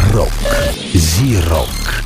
Рок. Зи-рок.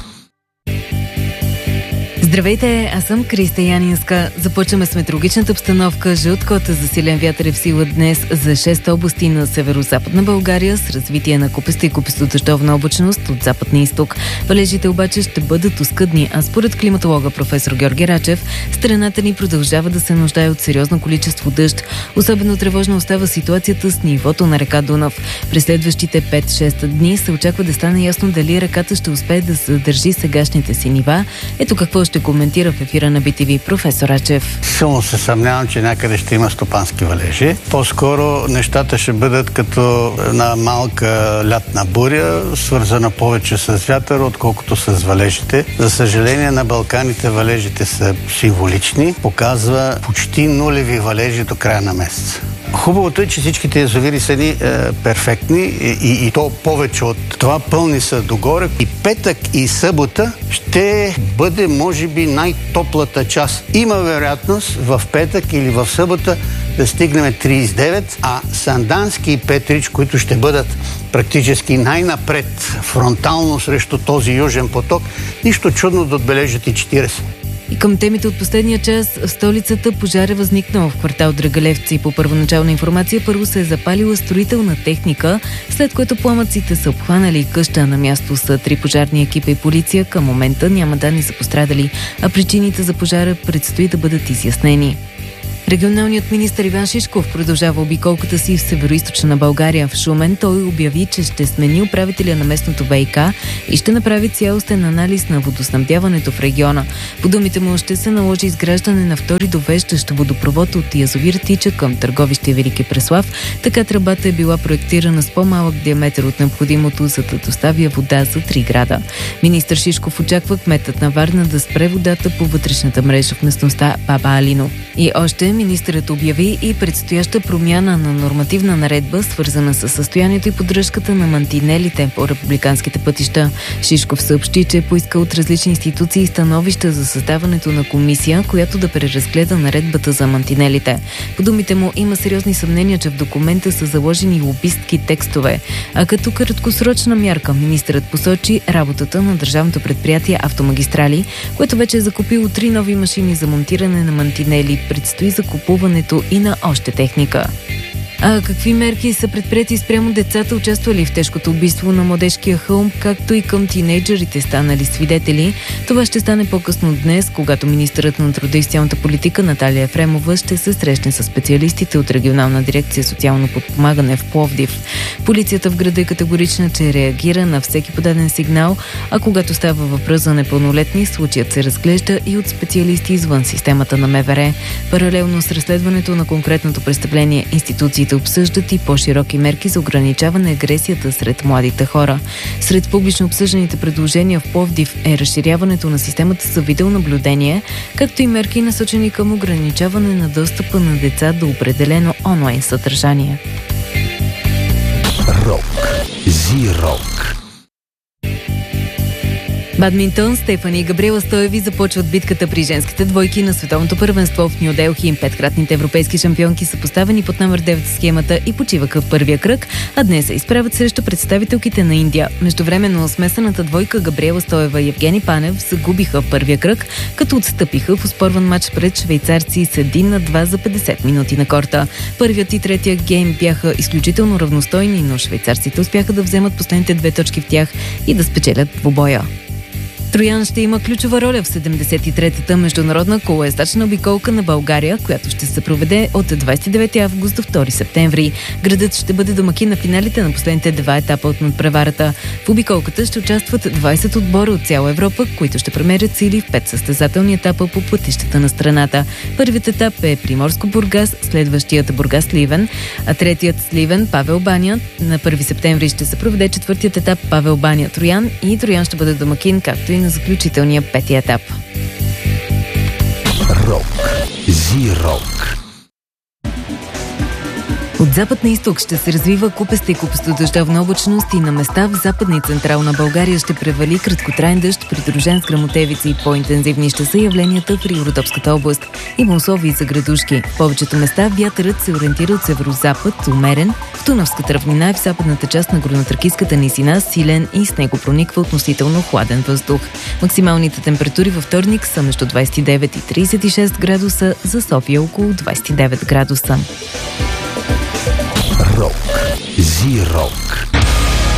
Здравейте, аз съм Криста Янинска. Започваме с метеорологичната обстановка. Жълт код за силен вятър е в сила днес за 6 области на северо-западна България с развитие на купеста и купесто-дъждовна облачност от запад на изток. Валежите обаче ще бъдат оскъдни, а според климатолога професор Георги Рачев, страната ни продължава да се нуждае от сериозно количество дъжд. Особено тревожна остава ситуацията с нивото на река Дунав. През следващите 5-6 дни се очаква да стане ясно дали реката ще успее да задържи сегашните си нива. Ето какво ще коментира в ефира на BTV професор Рачев. Силно се съмнявам, че някъде ще има стопански валежи. По-скоро нещата ще бъдат като една малка лятна буря, свързана повече с вятър, отколкото с валежите. За съжаление, на Балканите валежите са символични. Показва почти нулеви валежи до края на месеца. Хубавото е, че всичките язовири са ни перфектни и то повече от това, пълни са догоре. И петък и събота ще бъде, може би, най-топлата част. Има вероятност в петък или в събота да стигнем 39, а Сандански и Петрич, които ще бъдат практически най-напред, фронтално срещу този южен поток, нищо чудно да отбележат и 40. И към темите от последния час, в столицата пожар е възникнал в квартал Драгалевци. По първоначална информация, първо се е запалила строителна техника, след което пламъците са обхванали къща. На място са 3 пожарни екипа и полиция. Към момента няма данни за пострадали, а причините за пожара предстои да бъдат изяснени. Регионалният министър Иван Шишков продължава обиколката си в североизточна България. В Шумен той обяви, че ще смени управителя на местното ВиК и ще направи цялостен анализ на водоснабдяването в региона. По думите му ще се наложи изграждане на втори довеждащ водопровод от язовир Тича към Търговище и Велики Преслав. Така тръбата е била проектирана с по-малък диаметър от необходимото, за да доставя вода за 3 града. Министър Шишков очаква кметът на Варна да спре водата по вътрешната мрежа в местността Баба Алино. И още министърът обяви и предстояща промяна на нормативна наредба, свързана с състоянието и поддръжката на мантинелите по републиканските пътища. Шишков съобщи, че е поискал от различни институции становища за създаването на комисия, която да преразгледа наредбата за мантинелите. По думите му има сериозни съмнения, че в документа са заложени лобистки текстове. А като краткосрочна мярка министърът посочи работата на държавното предприятие Автомагистрали, което вече е закупило 3 нови машини за монтиране на мантинели. Предстои закупуването и на още техника. А какви мерки са предприети спрямо децата, участвали в тежкото убийство на Младежкия хълм, както и към тинейджърите, станали свидетели? Това ще стане по-късно днес, когато министърът на труда и социалната политика Наталия Ефремова ще се срещне с специалистите от регионална дирекция социално подпомагане в Пловдив. Полицията в града е категорична, че реагира на всеки подаден сигнал, а когато става въпрос за непълнолетни, случаят се разглежда и от специалисти извън системата на МВР. Паралелно с разследването на конкретното престъпление, институциите обсъждат и по-широки мерки за ограничаване агресията сред младите хора. Сред публично обсъжданите предложения в Пловдив е разширяването на системата за видеонаблюдение, както и мерки насочени към ограничаване на достъпа на деца до определено онлайн съдържание. Рок. Зи-рок. Бадминтон, Стефани и Габриела Стоеви започват битката при женските двойки на световното първенство в Ню Делхи. Петкратните европейски шампионки са поставени под номер 9 в схемата и почиваха в първия кръг, а днес се изправят срещу представителките на Индия. Междувременно смесената двойка Габриела Стоева и Евгени Панев загубиха в първия кръг, като отстъпиха в оспорван матч пред швейцарци с 1-2 за 50 минути на корта. Първият и третия гейм бяха изключително равностойни, но швейцарците успяха да вземат последните 2 точки в тях и да спечелят двубоя. Троян ще има ключова роля в 73-та международна колоездачна обиколка на България, която ще се проведе от 29 август до 2 септември. Градът ще бъде домакин на финалите на последните 2 етапа от надпреварата. В обиколката ще участват 20 отбора от цяла Европа, които ще премерят сили в 5 състезателни етапа по пътищата на страната. Първият етап е Приморско-Бургас, следващият Бургас-Сливен, а третият Сливен Павел Баня. На 1 септември ще се проведе 4-тият етап Павел Баня Троян и Троян ще бъде домакин, както и на заключителния 5-ти етап. Рок. Зи-рок. От запад на изток ще се развива купеста и купестодъждовна облачност и на места в Западна и Централна България ще превали краткотраен дъжд, придружен с гръмотевици и по-интензивни ще са явленията в Ривнодопската област. Има условия за градушки. В повечето места вятърът се ориентира от северозапад, умерен, в Дунавската равнина и в западната част на Горнотракийската низина силен и с него прониква относително хладен въздух. Максималните температури във вторник са между 29 и 36 градуса, за София около 29 градуса. Рок. Зи-рок.